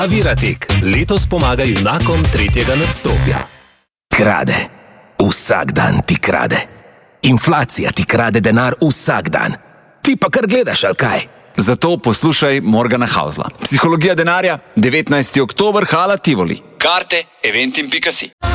Aviratek letos pomaga junakom tretjega nadstropja. Krade. Vsak dan ti krade. Inflacija ti krade denar vsak dan. Ti pa kar gledaš, ali kaj? Zato poslušaj Morgana Hausla. Psihologija denarja, 19. oktober, Hala Tivoli. Karte eventim.si.